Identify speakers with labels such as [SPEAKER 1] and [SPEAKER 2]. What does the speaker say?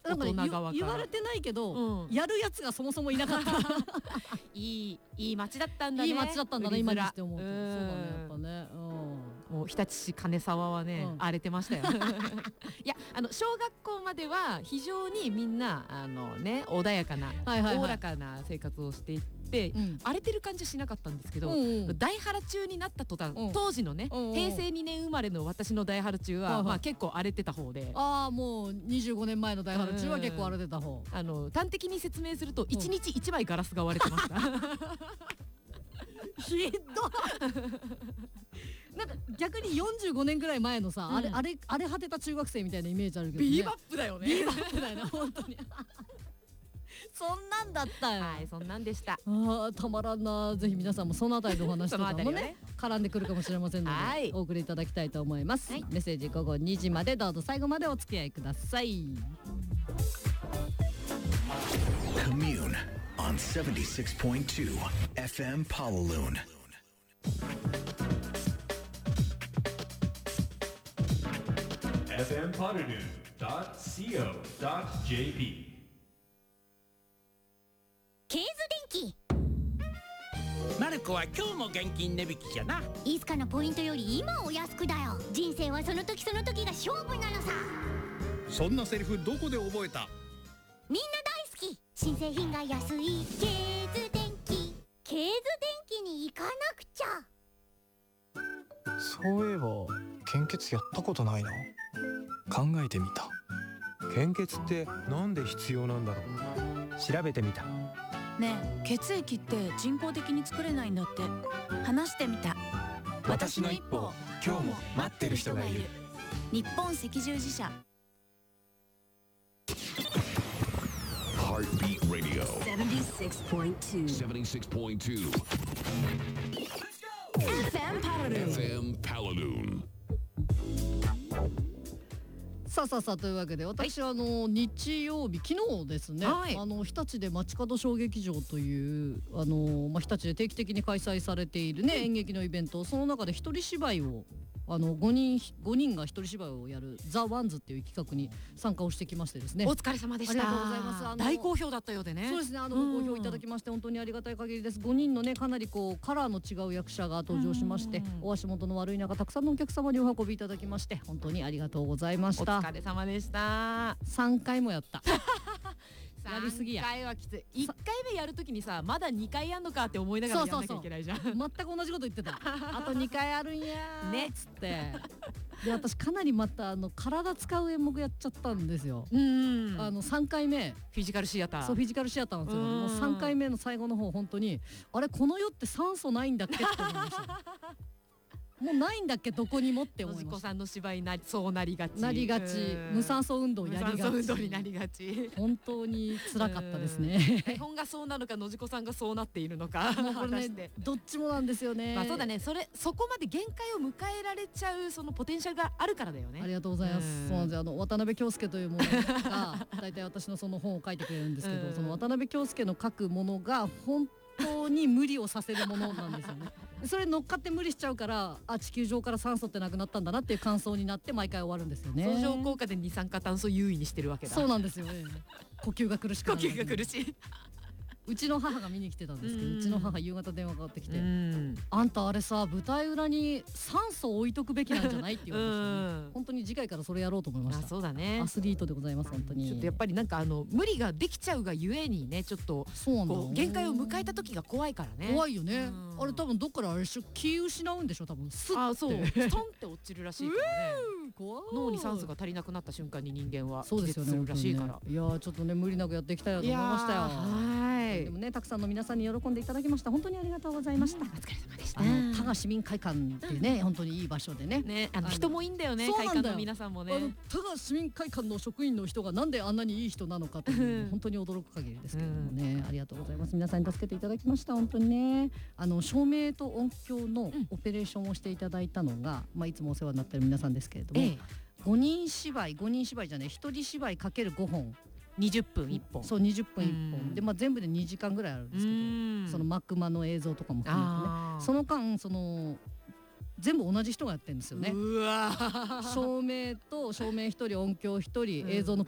[SPEAKER 1] 大人側から
[SPEAKER 2] 言われてないけど、やるやつがそもそもいなかった
[SPEAKER 1] いい街だったんだね。
[SPEAKER 2] いい街だったんだね今にして思うと。
[SPEAKER 1] そう
[SPEAKER 2] だねやっぱね、
[SPEAKER 1] もう日立市金沢はね、荒れてましたよいや小学校までは非常にみんな穏やかなおおらかな生活をしていって、荒れてる感じはしなかったんですけど、大原中になった途端、当時のね、平成2年生まれの私の大原中は、まあ、結構荒れてた方で、
[SPEAKER 2] もう25年前の大原中は結構荒れてた方。
[SPEAKER 1] 端的に説明すると1日1枚ガラスが割れてました
[SPEAKER 2] ひどいなんか逆に45年ぐらい前のさ、荒れ果てた中学生みたいなイメージあるけどね。
[SPEAKER 1] ビーバップだよね。
[SPEAKER 2] ビーバップだよね本当にそんなんだったよ。
[SPEAKER 1] はい、そんなんでした。
[SPEAKER 2] たまらんな。ぜひ皆さんもそのあたりのお話とかもね絡んでくるかもしれませんので、お送りいただきたいと思います。メッセージ午後2時までどうぞ最後までお付き合いください。
[SPEAKER 3] Commune on 76.2 FM Pawaloon.
[SPEAKER 4] fmpawaloon.co.jp
[SPEAKER 5] ケーズ電気。
[SPEAKER 6] マルコは今日も現金値引きじゃな。
[SPEAKER 5] いつかのポイントより今お安くだよ。人生はその時その時が勝負なのさ。
[SPEAKER 7] そんなセリフどこで覚えた？
[SPEAKER 5] みんな大好き。新製品が安いケーズ電気。ケーズ電気に行かなくちゃ。
[SPEAKER 8] そういえば献血やったことないな。考えてみた。
[SPEAKER 9] 献血ってなんで必要なんだろう。調べてみた。
[SPEAKER 10] ねえ、血液って人工的に作れないんだって。話してみた。
[SPEAKER 8] 私の一歩を今日も待ってる人がいる。
[SPEAKER 10] 日本赤十字社。
[SPEAKER 11] Heartbeat Radio
[SPEAKER 12] 76.2 FM
[SPEAKER 11] Pawaloon。
[SPEAKER 2] さあというわけで私は日曜日昨日ですね、日立で街角小劇場という日立で定期的に開催されているね、演劇のイベント、その中で一人芝居を5人が一人芝居をやるザ・ワンズっていう企画に参加をしてきましてですね。
[SPEAKER 1] お疲れ様でした。
[SPEAKER 2] ありがとうございます。
[SPEAKER 1] 大好評だったようでね。
[SPEAKER 2] そうですね、ご好評いただきまして本当にありがたい限りです。5人のねかなりこうカラーの違う役者が登場しまして、お足元の悪い中たくさんのお客様にお運びいただきまして本当にありがとうございました。
[SPEAKER 1] お疲れ様でした。
[SPEAKER 2] 3回もやったやりすぎや。
[SPEAKER 1] 3回はきつい。1回目やるときにさ、まだ2回やんのかって思いながらやんなきゃいけないじゃん。
[SPEAKER 2] 全く同じこと言ってたあと2回あるんやねっつってで私かなりまた体使う演目やっちゃったんですよ。3回目
[SPEAKER 1] フィジカルシアター。
[SPEAKER 2] そうフィジカルシアターなんですよ。もう3回目の最後の方本当にあれこの世って酸素ないんだっけって思いましたもうないんだっけどこにもって思いました。
[SPEAKER 1] のじこさんの芝居そうなりがち
[SPEAKER 2] 無酸素運動やりがち、
[SPEAKER 1] 無酸素運動になりがち。
[SPEAKER 2] 本当に辛かったですね。
[SPEAKER 1] 台本がそうなのかのじこさんがそうなっているのか
[SPEAKER 2] これねどっちもなんですよね。
[SPEAKER 1] そうだね、そこまで限界を迎えられちゃうそのポテンシャルがあるからだよね。
[SPEAKER 2] ありがとうございます。そうなんです。渡辺京介というものが大体私のその本を書いてくれるんですけど、その渡辺京介の書くものが本当に無理をさせるものなんですよね。それ乗っかって無理しちゃうから地球上から酸素ってなくなったんだなっていう感想になって毎回終わるんですよね。
[SPEAKER 1] 相乗効果で二酸化炭素優位にしてるわけだ。
[SPEAKER 2] そうなんですよね。呼吸が苦しくなる。
[SPEAKER 1] 呼吸が苦しいう
[SPEAKER 2] ちの母が見に来てたんですけど、うちの母夕方電話かかってきて、あんたあれさ舞台裏に酸素置いとくべきなんじゃないって言われましたね。本当に次回からそれやろうと思いました。
[SPEAKER 1] そうだね。
[SPEAKER 2] アスリートでございます本当に。
[SPEAKER 1] ちょっとやっぱりなんか無理ができちゃうがゆえにね、ちょっと限界を迎えた時が怖いからね。
[SPEAKER 2] 怖いよね。あれ多分どっからあれ気失うんでしょ多分。スッて
[SPEAKER 1] そうストンって落ちるらしいからね。脳に酸素が足りなくなった瞬間に人間は気絶するらしいから。
[SPEAKER 2] いやちょっとね無理なくやっていきたいなと思いましたよ。でもねたくさんの皆さんに喜んでいただきました本当にありがとうございました。お
[SPEAKER 1] 疲れ様でした。
[SPEAKER 2] 多賀市民会館っていうね本当にいい場所でね。
[SPEAKER 1] 人もいいんだよね。会館の皆さんもね。
[SPEAKER 2] 多賀市民会館の職員の人がなんであんなにいい人なのかという本当に驚く限りですけれどもね、ありがとうございます。皆さんに助けていただきました本当にね。照明と音響のオペレーションをしていただいたのが、いつもお世話になっている皆さんですけれども、5人芝居じゃない1人芝居かける5本
[SPEAKER 1] 20分1本。
[SPEAKER 2] そう20分1本で、全部で2時間ぐらいあるんですけど、その幕間の映像とかも含めてね、その間全部同じ人がやってるんですよね。照明1人音響1人映像の